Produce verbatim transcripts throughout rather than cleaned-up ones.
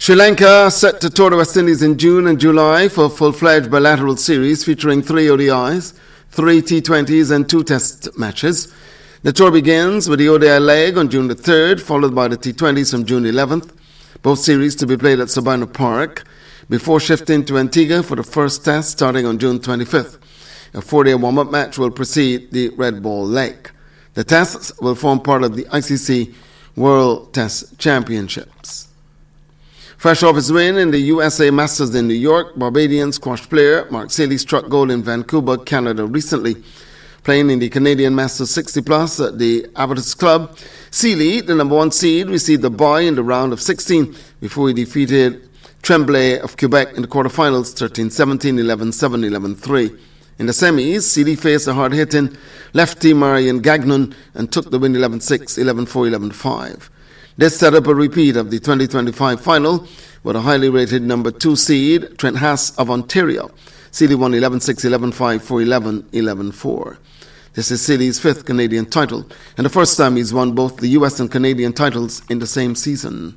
Sri Lanka set to tour the West Indies in June and July for a full-fledged bilateral series featuring three O D Is, three T twenties and two Test matches. The tour begins with the O D I leg on June the third, followed by the T twenties on June eleventh, both series to be played at Sabina Park, before shifting to Antigua for the first Test starting on June twenty-fifth. A four-day warm-up match will precede the red ball leg. The Tests will form part of the I C C World Test Championships. Fresh off his win in the U S A Masters in New York, Barbadian squash player Mark Seeley struck gold in Vancouver, Canada recently. Playing in the Canadian Masters sixty plus at the Abertis Club, Seeley, the number one seed, received a bye in the round of sixteen before he defeated Tremblay of Quebec in the quarterfinals thirteen seventeen, eleven seven, eleven three. In the semis, Seeley faced a hard-hitting lefty Marion Gagnon and took the win eleven six, eleven four, eleven five. This set up a repeat of the twenty twenty-five final with a highly rated number two seed, Trent Haas of Ontario. Seeley won eleven six, eleven five, four eleven, eleven four. This is Seeley's fifth Canadian title, and the first time he's won both the U S and Canadian titles in the same season.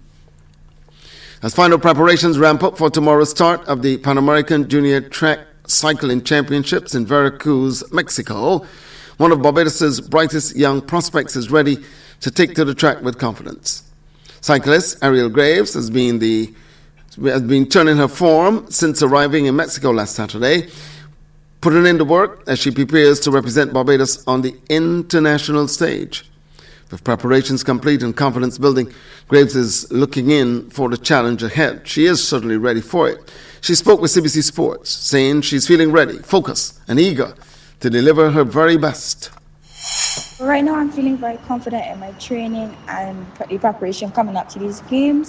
As final preparations ramp up for tomorrow's start of the Pan American Junior Track Cycling Championships in Veracruz, Mexico, one of Barbados' brightest young prospects is ready to take to the track with confidence. Cyclist Ariel Graves has been the has been turning her form since arriving in Mexico last Saturday, putting in the work as she prepares to represent Barbados on the international stage. With preparations complete and confidence building, Graves is looking in for the challenge ahead. She is certainly ready for it. She spoke with C B C Sports, saying she's feeling ready, focused, and eager to deliver her very best. Right now, I'm feeling very confident in my training and the preparation coming up to these games.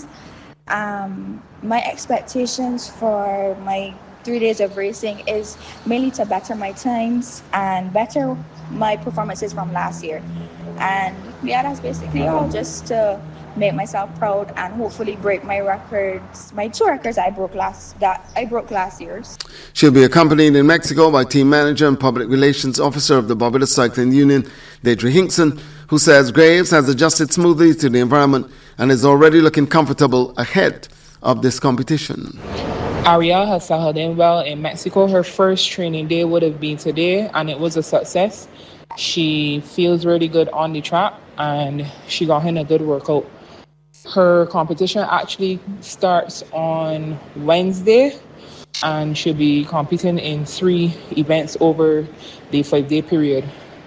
Um, my expectations for my three days of racing is mainly to better my times and better my performances from last year. And yeah, that's basically all, just to make myself proud and hopefully break my records, my two records I broke last that I broke last year's. She'll be accompanied in Mexico by team manager and public relations officer of the Barbados Cycling Union, Deidre Hinkson, who says Graves has adjusted smoothly to the environment and is already looking comfortable ahead of this competition. Ariel has settled in well in Mexico. Her first training day would have been today, and it was a success. She feels really good on the track, and she got in a good workout. Her competition actually starts on Wednesday, and she'll be competing in three events over the five-day period.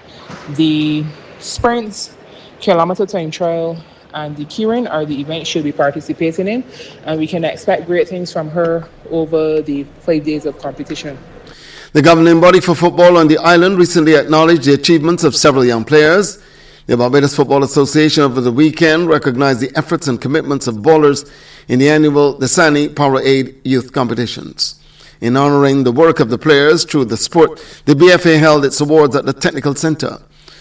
The sprints, kilometer time trial, and the keirin are the events she'll be participating in, and we can expect great things from her over the five days of competition. The governing body for football on the island recently acknowledged the achievements of several young players. The Barbados Football Association over the weekend recognized the efforts and commitments of ballers in the annual Dasani Powerade Youth Competitions. In honoring the work of the players through the sport, the B F A held its awards at the Technical Center.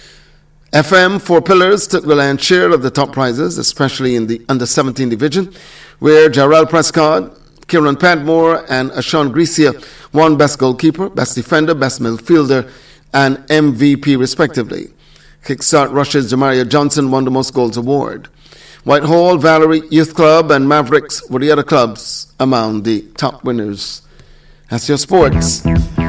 F M Four Pillars took the lion's share of the top prizes, especially in the under seventeen division, where Jarrell Prescott, Kieran Padmore and Ashawn Grecia won Best Goalkeeper, Best Defender, Best Midfielder, and M V P respectively. Kickstart Russia's Jamaria Johnson won the Most Goals Award. Whitehall, Valerie Youth Club, and Mavericks were the other clubs among the top winners. That's your sports.